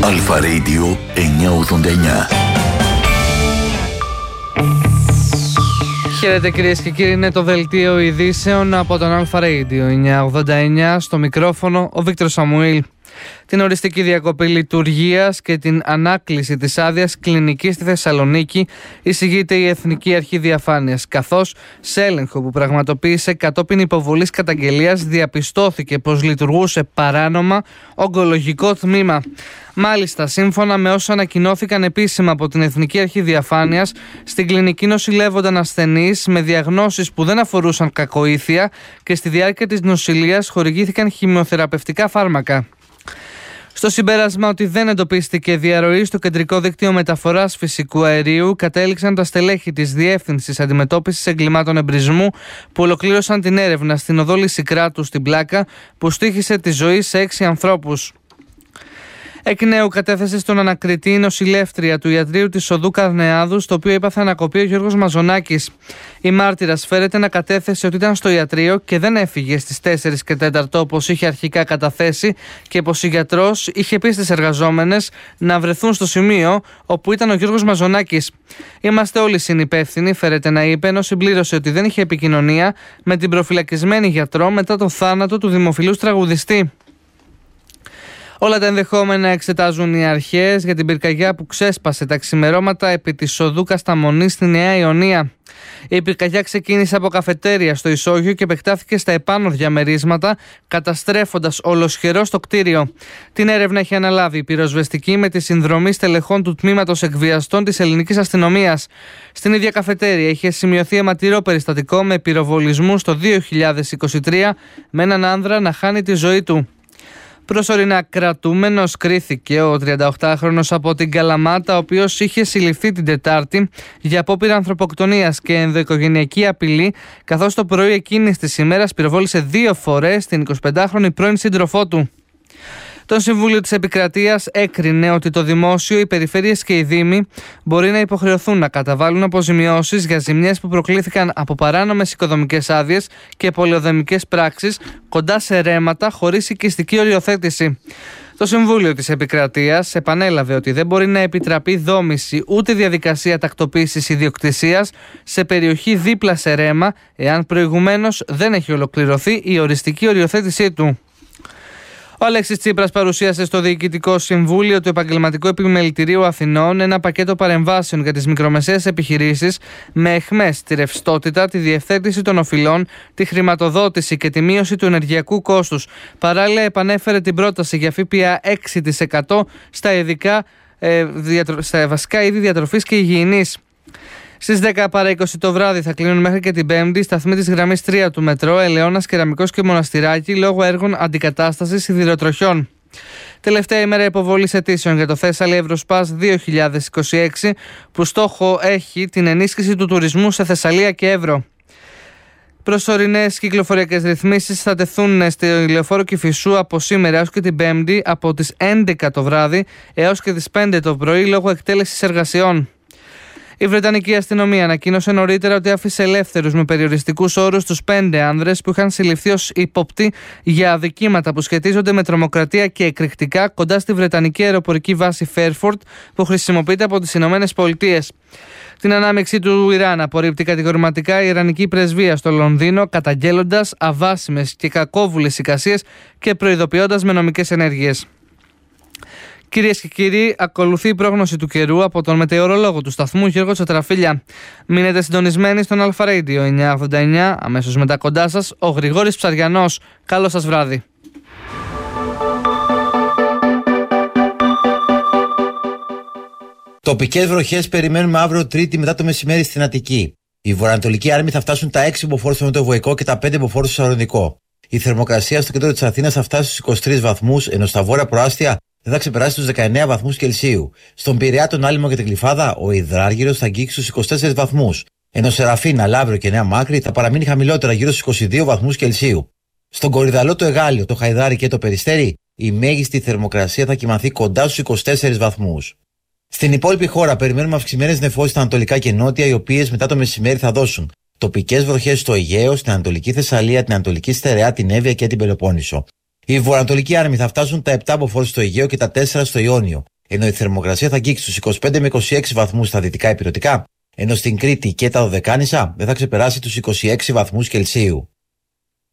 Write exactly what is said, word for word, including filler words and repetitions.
Αλφα Radio εννιακόσια ογδόντα εννιά. Χαίρετε κυρίες και κύριοι, είναι το δελτίο ειδήσεων από τον Αλφα Radio εννιακόσια ογδόντα εννιά. Στο μικρόφωνο ο Βίκτορ Σαμουήλ. Την οριστική διακοπή λειτουργίας και την ανάκληση της άδειας κλινικής στη Θεσσαλονίκη εισηγείται η Εθνική Αρχή Διαφάνειας, καθώς σε έλεγχο που πραγματοποίησε κατόπιν υποβολής καταγγελίας διαπιστώθηκε πως λειτουργούσε παράνομα ογκολογικό τμήμα. Μάλιστα, σύμφωνα με όσα ανακοινώθηκαν επίσημα από την Εθνική Αρχή Διαφάνειας, στην κλινική νοσηλεύονταν ασθενείς με διαγνώσεις που δεν αφορούσαν κακοήθεια και στη διάρκεια της νοσηλείας χορηγήθηκαν χημειοθεραπευτικά φάρμακα. Στο συμπέρασμα ότι δεν εντοπίστηκε διαρροή στο κεντρικό δίκτυο μεταφοράς φυσικού αερίου, κατέληξαν τα στελέχη της Διεύθυνσης Αντιμετώπισης Εγκλημάτων Εμπρισμού που ολοκλήρωσαν την έρευνα στην οδό Λυσικράτου στην Πλάκα, που στοίχησε τη ζωή σε έξι ανθρώπους. Εκ νέου κατέθεσε στον ανακριτή νοσηλεύτρια του ιατρείου της οδού Καρνεάδου, στο οποίο έπαθε ανακοπή ο Γιώργος Μαζονάκης. Η μάρτυρας φέρεται να κατέθεσε ότι ήταν στο ιατρείο και δεν έφυγε στις τέσσερις και τέσσερα όπως είχε αρχικά καταθέσει και πως ο γιατρός είχε πει στις εργαζόμενες να βρεθούν στο σημείο όπου ήταν ο Γιώργος Μαζονάκης. Είμαστε όλοι συνυπεύθυνοι, φέρεται να είπε, ενώ συμπλήρωσε ότι δεν είχε επικοινωνία με την προφυλακισμένη γιατρό μετά το θάνατο του δημοφιλούς τραγουδιστή. Όλα τα ενδεχόμενα εξετάζουν οι αρχές για την πυρκαγιά που ξέσπασε τα ξημερώματα επί της οδού Κασταμονή στη Νέα Ιωνία. Η πυρκαγιά ξεκίνησε από καφετέρια στο ισόγειο και επεκτάθηκε στα επάνω διαμερίσματα, καταστρέφοντας ολοσχερός το κτίριο. Την έρευνα έχει αναλάβει η πυροσβεστική με τη συνδρομή στελεχών του τμήματος εκβιαστών της ελληνικής αστυνομίας. Στην ίδια καφετέρια είχε σημειωθεί αιματηρό περιστατικό με πυροβολισμούς το δύο χιλιάδες είκοσι τρία, με έναν άνδρα να χάνει τη ζωή του. Προσωρινά κρατούμενος κρίθηκε ο τριανταοκτάχρονος από την Καλαμάτα, ο οποίος είχε συλληφθεί την Τετάρτη για απόπειρα ανθρωποκτονίας και ενδοοικογενειακή απειλή, καθώς το πρωί εκείνης της ημέρας πυροβόλησε δύο φορές την εικοσιπεντάχρονη πρώην σύντροφό του. Το Συμβούλιο της Επικρατείας έκρινε ότι το Δημόσιο, οι περιφέρειες και οι Δήμοι μπορεί να υποχρεωθούν να καταβάλουν αποζημιώσεις για ζημιές που προκλήθηκαν από παράνομες οικοδομικές άδειες και πολεοδομικές πράξεις κοντά σε ρέματα χωρίς οικιστική οριοθέτηση. Το Συμβούλιο της Επικρατείας επανέλαβε ότι δεν μπορεί να επιτραπεί δόμηση ούτε διαδικασία τακτοποίησης ιδιοκτησίας σε περιοχή δίπλα σε ρέμα, εάν προηγουμένως δεν έχει ολοκληρωθεί η οριστική οριοθέτησή του. Ο Αλέξης Τσίπρας παρουσίασε στο Διοικητικό Συμβούλιο του Επαγγελματικού Επιμελητηρίου Αθηνών ένα πακέτο παρεμβάσεων για τις μικρομεσαίες επιχειρήσεις με αιχμές τη ρευστότητα, τη διευθέτηση των οφειλών, τη χρηματοδότηση και τη μείωση του ενεργειακού κόστους. Παράλληλα, επανέφερε την πρόταση για ΦΠΑ έξι τοις εκατό στα, ειδικά, ε, διατρο... στα βασικά είδη διατροφής και υγιεινής. Στις δέκα παρά είκοσι το βράδυ θα κλείνουν μέχρι και την Πέμπτη σταθμοί της γραμμής τρία του μετρό Ελαιώνας, Κεραμικός και Μοναστηράκι λόγω έργων αντικατάστασης σιδηροτροχιών. Τελευταία ημέρα υποβολής αιτήσεων για το Θέσσαλη Ευρωσπάς δύο χιλιάδες είκοσι έξι, που στόχο έχει την ενίσχυση του τουρισμού σε Θεσσαλία και Εύρο. Προσωρινές κυκλοφοριακές ρυθμίσεις θα τεθούν στη λεωφόρο Κηφισού από σήμερα έως και την Πέμπτη από τις έντεκα το βράδυ έως και τις πέντε το πρωί λόγω εκτέλεσης εργασιών. Η Βρετανική αστυνομία ανακοίνωσε νωρίτερα ότι άφησε ελεύθερους με περιοριστικούς όρους τους πέντε άνδρες που είχαν συλληφθεί ως ύποπτοι για αδικήματα που σχετίζονται με τρομοκρατία και εκρηκτικά κοντά στη Βρετανική αεροπορική βάση Φέρφορντ που χρησιμοποιείται από τις Ηνωμένες Πολιτείες. Την ανάμειξη του Ιράν απορρίπτει κατηγορηματικά η Ιρανική πρεσβεία στο Λονδίνο, καταγγέλλοντας αβάσιμες και κακόβουλες εικασίες και προειδοποιώντας με νομικές ενέργειες. Κυρίες και κύριοι, ακολουθεί η πρόγνωση του καιρού από τον μετεωρολόγο του σταθμού Γιώργο Τσατραφίλια. Μείνετε συντονισμένοι στον Αλφα Radio εννιακόσια ογδόντα εννιά, αμέσως μετά κοντά σας ο Γρηγόρης Ψαριανός. Καλό σας βράδυ. Τοπικές βροχές περιμένουμε αύριο Τρίτη μετά το μεσημέρι στην Αττική. Οι βορειοανατολικοί άρμοι θα φτάσουν τα έξι μποφόρ στο Νοτιοβοϊκό και τα πέντε μποφόρ στο Σαλονικό. Η θερμοκρασία στο κέντρο της Αθήνας θα φτάσει στους είκοσι τρεις βαθμούς, ενώ στα βόρεια προάστια δεν θα ξεπεράσει τους δεκαεννέα βαθμούς Κελσίου. Στον Πειραιά, τον Άλυμο και την Γλυφάδα, ο υδράργυρος θα αγγίξει στους είκοσι τέσσερις βαθμούς, ενώ Σεραφίνα, Λαύριο και Νέα Μάκρη θα παραμείνει χαμηλότερα γύρω στους είκοσι δύο βαθμούς Κελσίου. Στον Κορυδαλό, το Εγάλιο, το Χαϊδάρι και το Περιστέρι, η μέγιστη θερμοκρασία θα κυμανθεί κοντά στους είκοσι τέσσερις βαθμούς. Στην υπόλοιπη χώρα περιμένουμε αυξημένες νεφώσεις στα ανατολικά και νότια, οι οποίες μετά το μεσημέρι θα δώσουν τοπικές βροχές στο Αιγαίο, στην Ανατολική Θεσσαλία, την Ανατολική Στερεά, την Εύβοια και την Πελοπόννησο. Οι βορειοανατολικοί άρμοι θα φτάσουν τα επτά μποφόρ στο Αιγαίο και τα τέσσερα στο Ιόνιο. ενώ η θερμοκρασία θα αγγίξει στους είκοσι πέντε με είκοσι έξι βαθμούς στα δυτικά ηπειρωτικά, ενώ στην Κρήτη και τα Δωδεκάνησα δεν θα ξεπεράσει τους είκοσι έξι βαθμούς Κελσίου.